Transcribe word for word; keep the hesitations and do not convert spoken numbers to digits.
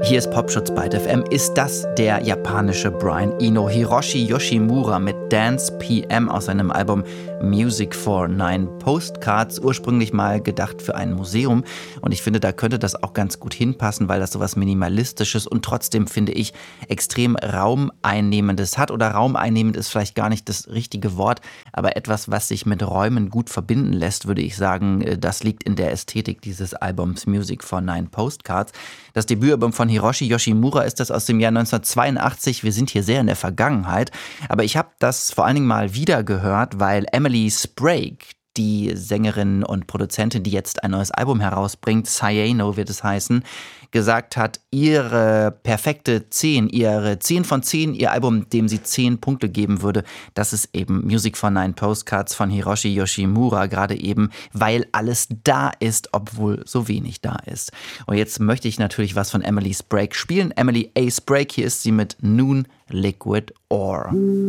Hier ist Popschutz bei F M. Ist das der japanische Brian Eno? Hiroshi Yoshimura mit Dance P M aus seinem Album Music for Nine Postcards, ursprünglich mal gedacht für ein Museum. Und ich finde, da könnte das auch ganz gut hinpassen, weil das so was Minimalistisches und trotzdem, finde ich, extrem Raumeinnehmendes hat. Oder raumeinnehmend ist vielleicht gar nicht das richtige Wort, aber etwas, was sich mit Räumen gut verbinden lässt, würde ich sagen, das liegt in der Ästhetik dieses Albums Music for Nine Postcards. Das Debütalbum von Hiroshi Yoshimura ist das aus dem Jahr neunzehnhundertzweiundachtzig. Wir sind hier sehr in der Vergangenheit. Aber ich habe das vor allen Dingen mal wieder gehört, weil Emily Sprague, die Sängerin und Produzentin, die jetzt ein neues Album herausbringt, Cyano wird es heißen, gesagt hat, ihre perfekte zehn, ihre zehn von zehn, ihr Album, dem sie zehn Punkte geben würde, das ist eben Music for Nine Postcards von Hiroshi Yoshimura, gerade eben, weil alles da ist, obwohl so wenig da ist. Und jetzt möchte ich natürlich was von Emily Sprague spielen. Emily A. Sprague, hier ist sie mit Noon Liquid Ore.